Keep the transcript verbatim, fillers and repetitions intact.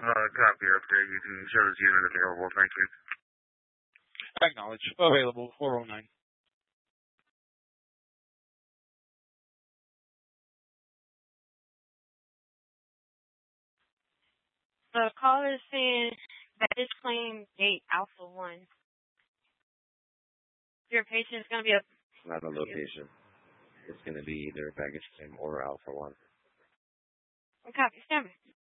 Uh, copy update. You can show this unit available. Thank you. Acknowledge. Available. four oh nine. The caller is saying that this claim date Alpha One. Your patient is going to be a. Not a location. It's going to be either baggage claim or Alpha One. Copy. Stand by.